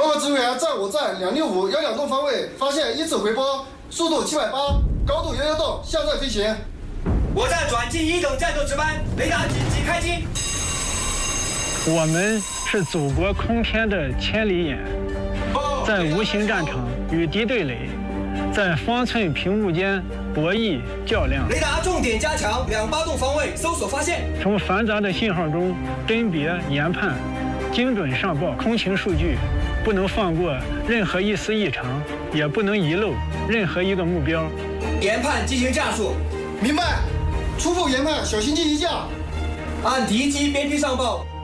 报告指挥员，在我站265-120栋方位发现一次回波，速度780，高度116栋，向在飞行。 我站转进1等战斗值班，雷达紧急开机。 我们是祖国空天的千里眼，在无形战场与敌对垒，在方寸屏幕间博弈较量。 雷达重点加强2-8栋方位搜索发现。 从繁杂的信号中甄别研判，精准上报空情数据，不能放过任何一丝异常，也不能遗漏任何一个目标。 研判进行架数。 明白。初步研判，小型机一架。 按敌机边区上报。